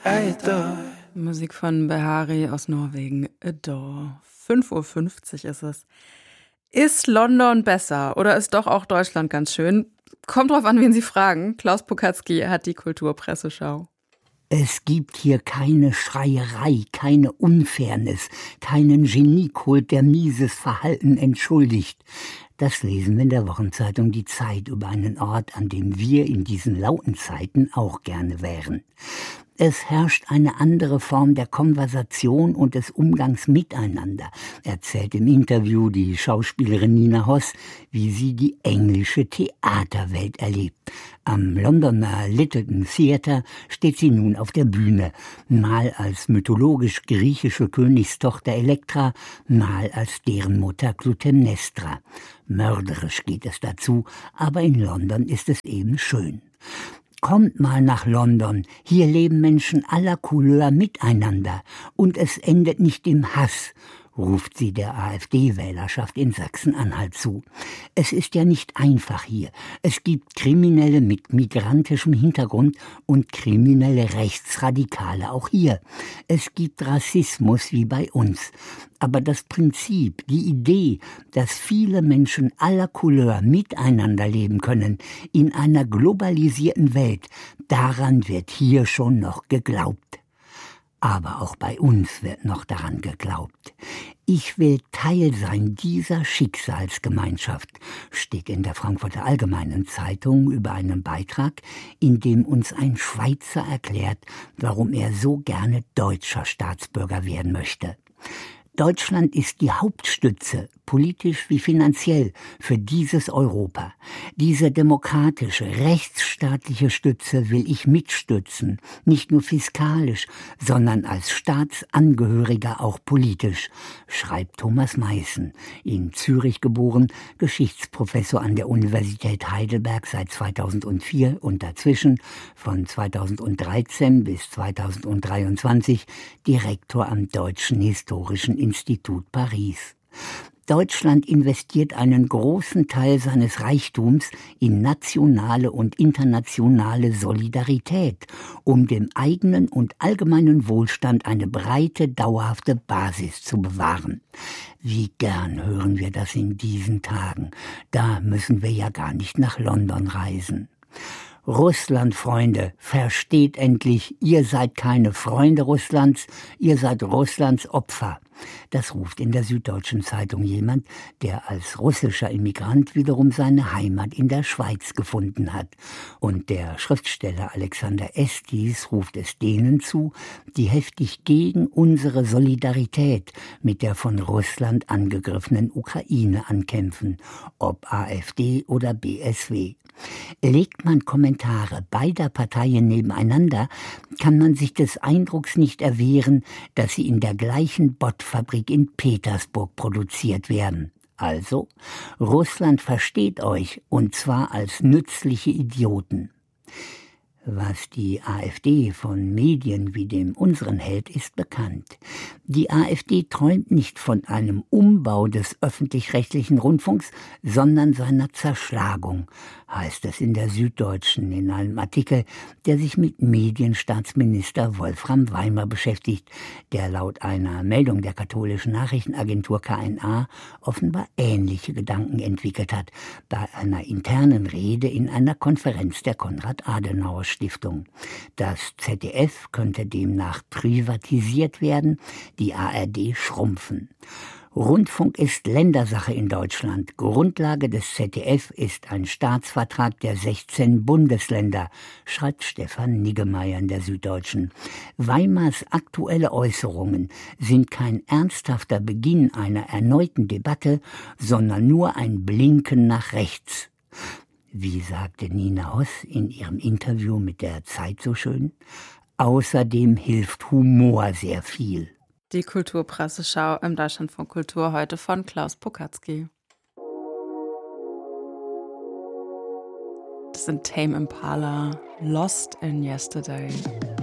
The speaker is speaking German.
Adore. Musik von Behari aus Norwegen. Adore. 5:50 Uhr ist es. Ist London besser oder ist doch auch Deutschland ganz schön? Kommt drauf an, wen Sie fragen. Klaus Pokatzki hat die Kulturpresseschau. Es gibt hier keine Schreierei, keine Unfairness, keinen Geniekult, der mieses Verhalten entschuldigt. Das lesen wir in der Wochenzeitung Die Zeit über einen Ort, an dem wir in diesen lauten Zeiten auch gerne wären. Es herrscht eine andere Form der Konversation und des Umgangs miteinander, erzählt im Interview die Schauspielerin Nina Hoss, wie sie die englische Theaterwelt erlebt. Am Londoner Lytton Theatre steht sie nun auf der Bühne, mal als mythologisch-griechische Königstochter Elektra, mal als deren Mutter Clytemnestra. Mörderisch geht es dazu, aber in London ist es eben schön. Kommt mal nach London, hier leben Menschen aller Couleur miteinander und es endet nicht im Hass, ruft sie der AfD-Wählerschaft in Sachsen-Anhalt zu. Es ist ja nicht einfach hier. Es gibt Kriminelle mit migrantischem Hintergrund und kriminelle Rechtsradikale auch hier. Es gibt Rassismus wie bei uns. Aber das Prinzip, die Idee, dass viele Menschen aller Couleur miteinander leben können, in einer globalisierten Welt, daran wird hier schon noch geglaubt. Aber auch bei uns wird noch daran geglaubt. Ich will Teil sein dieser Schicksalsgemeinschaft, steht in der Frankfurter Allgemeinen Zeitung über einen Beitrag, in dem uns ein Schweizer erklärt, warum er so gerne deutscher Staatsbürger werden möchte. Deutschland ist die Hauptstütze, politisch wie finanziell, für dieses Europa. Diese demokratische, rechtsstaatliche Stütze will ich mitstützen, nicht nur fiskalisch, sondern als Staatsangehöriger auch politisch, schreibt Thomas Meißen, in Zürich geboren, Geschichtsprofessor an der Universität Heidelberg seit 2004 und dazwischen von 2013 bis 2023 Direktor am Deutschen Historischen Institut Paris. Deutschland investiert einen großen Teil seines Reichtums in nationale und internationale Solidarität, um dem eigenen und allgemeinen Wohlstand eine breite, dauerhafte Basis zu bewahren. Wie gern hören wir das in diesen Tagen. Da müssen wir ja gar nicht nach London reisen. Russland, Freunde, versteht endlich, ihr seid keine Freunde Russlands, ihr seid Russlands Opfer. Das ruft in der Süddeutschen Zeitung jemand, der als russischer Immigrant wiederum seine Heimat in der Schweiz gefunden hat. Und der Schriftsteller Alexander Estis ruft es denen zu, die heftig gegen unsere Solidarität mit der von Russland angegriffenen Ukraine ankämpfen, ob AfD oder BSW. Legt man Kommentare beider Parteien nebeneinander, kann man sich des Eindrucks nicht erwehren, dass sie in der gleichen Bottfabrik in Petersburg produziert werden. Also, Russland versteht euch, und zwar als nützliche Idioten. Was die AfD von Medien wie dem unseren hält, ist bekannt. Die AfD träumt nicht von einem Umbau des öffentlich-rechtlichen Rundfunks, sondern seiner Zerschlagung, heißt es in der Süddeutschen in einem Artikel, der sich mit Medienstaatsminister Wolfram Weimer beschäftigt, der laut einer Meldung der katholischen Nachrichtenagentur KNA offenbar ähnliche Gedanken entwickelt hat, bei einer internen Rede in einer Konferenz der Konrad-Adenauer-Stiftung. Das ZDF könnte demnach privatisiert werden, die ARD schrumpfen. Rundfunk ist Ländersache in Deutschland. Grundlage des ZDF ist ein Staatsvertrag der 16 Bundesländer, schreibt Stefan Niggemeier in der Süddeutschen. Weimars aktuelle Äußerungen sind kein ernsthafter Beginn einer erneuten Debatte, sondern nur ein Blinken nach rechts. Wie sagte Nina Hoss in ihrem Interview mit der Zeit so schön? Außerdem hilft Humor sehr viel. Die Kulturpresseschau im Deutschlandfunk Kultur heute von Klaus Pokatzki. Das sind Tame Impala, Lost in Yesterday.